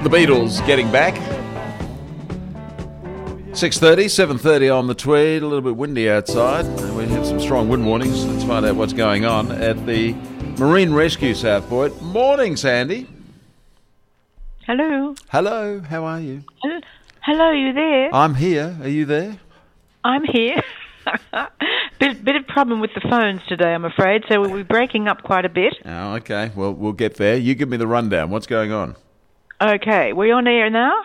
The Beatles getting back. 6:30, 7:30 on the Tweed. A little bit windy outside. We have some strong wind warnings. Let's find out what's going on at the Marine Rescue South Point. Morning, Sandy. Hello. Hello, how are you? Hello, you there? I'm here. Are you there? I'm here. Bit of problem with the phones today, I'm afraid, so we'll be breaking up quite a bit. Oh, okay. Well, we'll get there. You give me the rundown. What's going on? Okay, we on air now?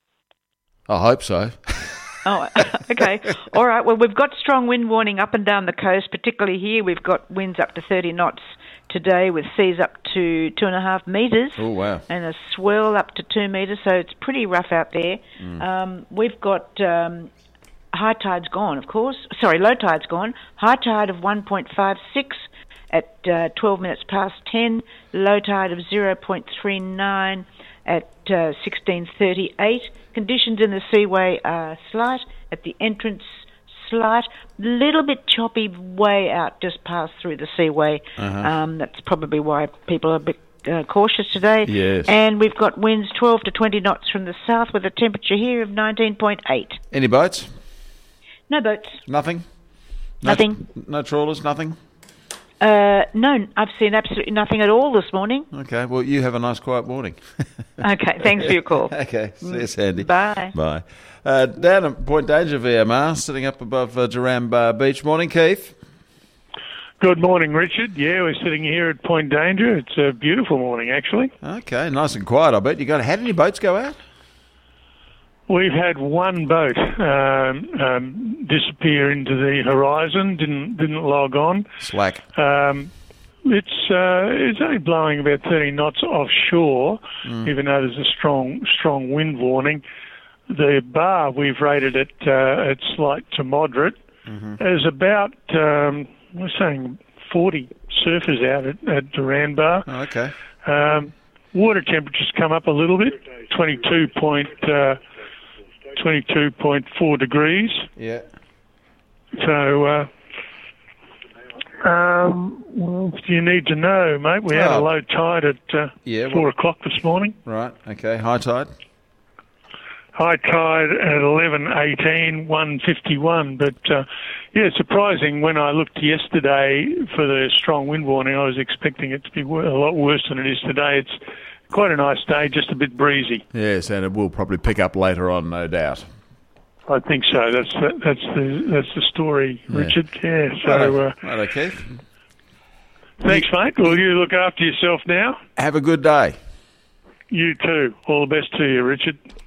I hope so. Oh, okay. All right, well, we've got strong wind warning up and down the coast, particularly here. We've got winds up to 30 knots today with seas up to 2.5 metres. Oh, wow. And a swell up to 2 metres, so it's pretty rough out there. We've got high tide's gone, of course. Sorry, low tide's gone. High tide of 1.56 at 12 minutes past 10. Low tide of 0.39 at 16:38. Conditions in the seaway are slight. At the entrance, slight. Little bit choppy way out just past through the seaway. That's probably why people are a bit cautious today. Yes. And we've got winds 12 to 20 knots from the south with a temperature here of 19.8. Any boats? No boats. Nothing? Nothing. No trawlers? Nothing? No, I've seen absolutely nothing at all this morning. Okay, well, you have a nice quiet morning. Okay, thanks for your call. Okay, see you, Sandy. Bye. Bye. Down at Point Danger VMR, sitting up above Duran Bar Beach. Morning, Keith. Good morning, Richard. Yeah, we're sitting here at Point Danger. It's a beautiful morning, actually. Okay, nice and quiet, I bet. Had any boats go out? We've had one boat disappear into the horizon, didn't log on. Slack. It's only blowing about 30 knots offshore, even though there's a strong wind warning. The bar we've rated it at slight to moderate. There's about we're saying 40 surfers out at Duran Bar. Oh, okay. Water temperatures come up a little bit, 22.4 degrees. Yeah. So, well, you need to know, mate. We had a low tide at 4 o'clock this morning. Right, okay. High tide? High tide at 11:18, 1:51. But, yeah, surprising. When I looked yesterday for the strong wind warning, I was expecting it to be a lot worse than it is today. It's quite a nice day, just a bit breezy. Yes, and it will probably pick up later on, no doubt. I think so. That's the story, Richard. Yeah. So, right, Keith. Thanks, mate. Will you look after yourself now? Have a good day. You too. All the best to you, Richard.